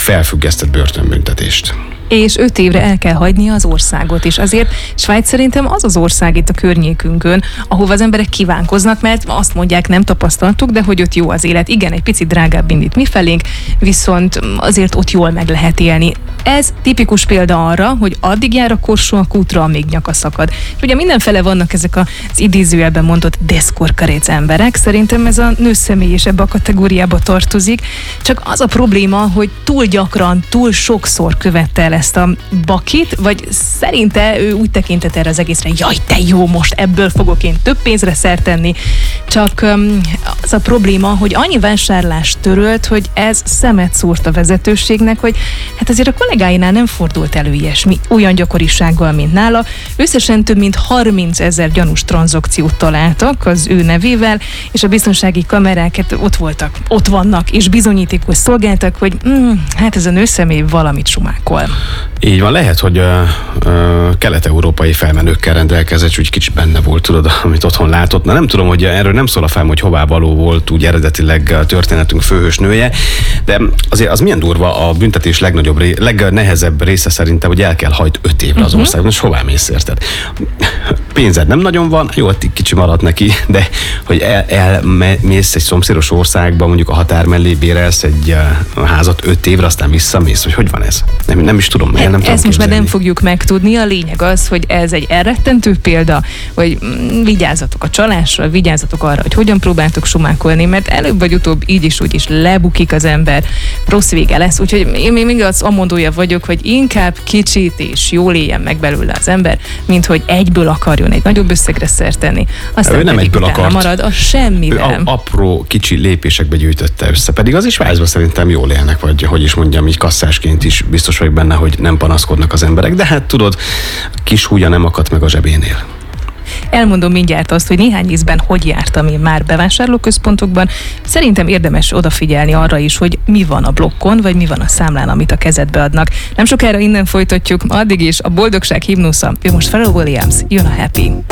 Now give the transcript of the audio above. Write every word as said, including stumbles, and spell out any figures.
felfüggesztett börtönbüntetést. És öt évre el kell hagyni az országot is. Azért Svájc szerintem az az ország itt a környékünkön, ahova az emberek kívánkoznak, mert azt mondják, nem tapasztaltuk, de hogy ott jó az élet. Igen, egy picit drágább, mint itt mifelénk, viszont azért ott jól meg lehet élni. Ez tipikus példa arra, hogy addig jár a korsó a kútra, amíg nyaka szakad. És ugye mindenfele vannak ezek az idézőjelben mondott deszkorkaréc emberek, szerintem ez a nőszemély is ebbe a kategóriába tartozik, csak az a probléma, hogy túl gyakran, túl sokszor követte el ezt a bakit, vagy szerinte ő úgy tekintett erre az egészre, jaj, te jó, most ebből fogok én több pénzre szert tenni. Csak um, az a probléma, hogy annyi vásárlást törölt, hogy ez szemet szúrt a vezetőségnek, hogy hát azért a kollégáinál nem fordult elő ilyesmi olyan gyakorisággal, mint nála. Összesen több mint harminc ezer gyanús tranzakciót találtak az ő nevével, és a biztonsági kamerák hát ott voltak, ott vannak, és bizonyítékos szolgáltak, hogy mm, hát ez a nőszemély valamit sumákol. Így van, lehet, hogy uh, uh, kelet-európai felmenőkkel rendelkezett, úgy kicsit benne volt, tudod, amit otthon látott. Na nem tudom, hogy erről nem szól a fel, hogy hová való volt úgy eredetileg a történetünk főhősnője, de azért az milyen durva, a büntetés legnagyobb, ré, legnehezebb része szerintem, hogy el kell hagyd öt évre az uh-huh. országban, és hová mész, érted? Pénzed nem nagyon van, jó, kicsi maradt neki, de hogy elmész el, egy szomszédos országba, mondjuk a határ mellé bérelsz egy uh, házat öt évre, aztán visszamész, hogy hogy van ez? Nem, nem is tudom, e, nem tudom Ezt most már képzelni. nem fogjuk megtudni, a lényeg az, hogy ez egy elrettentő példa, hogy vigyázzatok a csalásra, vigyázzatok arra, hogy hogyan próbáltok sumákolni, mert előbb vagy utóbb így is úgy is lebukik az ember, rossz vége lesz, úgyhogy én még az amondója vagyok, hogy inkább kicsit és jól éljen meg belőle az ember, mint hogy egyből akarjon egy nagyobb összegre szert tenni. Aztán ő nem egyből akart. Marad a semmivel. Ő a, apró, kicsi lépésekbe gyűjtötte össze, pedig az is Svájcban szerintem jól élnek, vagy hogy is mondjam, így kasszásként is biztos vagyok benne, hogy nem panaszkodnak az emberek, de hát tudod, kis húgya nem akadt meg a zsebénél. Elmondom mindjárt azt, hogy néhány ízben hogy jártam én már bevásárlóközpontokban. Szerintem érdemes odafigyelni arra is, hogy mi van a blokkon, vagy mi van a számlán, amit a kezedbe adnak. Nem sokára innen folytatjuk, addig is a boldogság himnusza. Ő most Pharrell Williams, jön a Happy.